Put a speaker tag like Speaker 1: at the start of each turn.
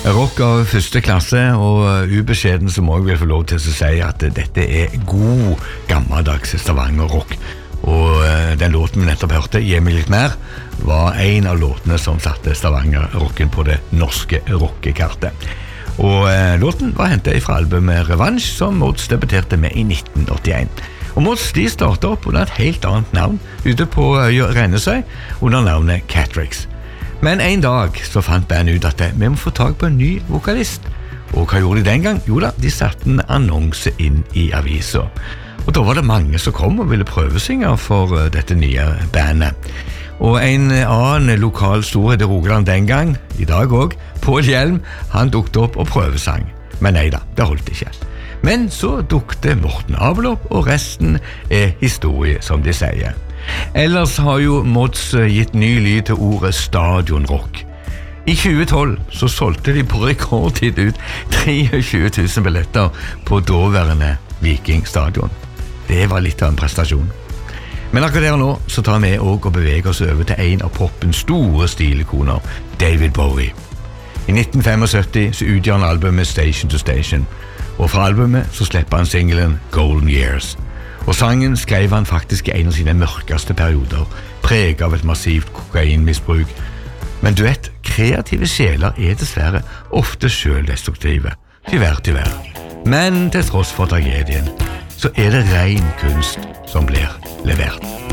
Speaker 1: Rock av første klasse, og ubeskjeden så må jeg vel få lov til å si at dette god, gammeldags Stavanger-rock. Og den låten vi nettopp hørte, «Gi meg litt mer», var en av låtene som satte Stavanger-rocken på det norske rockekartet. Og låten var hentet fra albumet Revanche, som Mods debuterte med i 1981. Og Mods de startet opp under et helt annet navn, ute på Rennesøy, under navnet Catrix. Men en dag så fant bandet ut at vi må få tag på en ny vokalist. Og hva gjorde de den gang? Jo da, de satte en annonse inn i avisa. Og da var det mange som kom og ville prøvesynge for dette nye bandet. Og en annen lokal storhet i Rogaland den gang, i dag også, Paul Hjelm, han dukte opp og prøvesang. Men nei da, det holdt ikke. Men så dukte Morten Abel opp, og resten historie, som de sier. Ellers har jo Mods gitt ny lyd til ordet stadionrock. I 2012 så solgte de på rekordtid ut 23 000 billetter på daværende Viking stadion. Det var litt av en prestasjon. Men akkurat der nå så tar vi også og beveger oss over til en av poppens store stilikoner, David Bowie. I 1975 så utgjør han albumet Station to Station, og fra albumet så slipper han singelen Golden Years. Og sangen skrev han faktisk i en av sine mørkeste perioder, preget av et massivt kokainmisbruk. Men du vet, kreative sjeler dessverre ofte selvdestruktive. Tyvärr. Men til tross for tragedien, så det ren kunst som blir levert.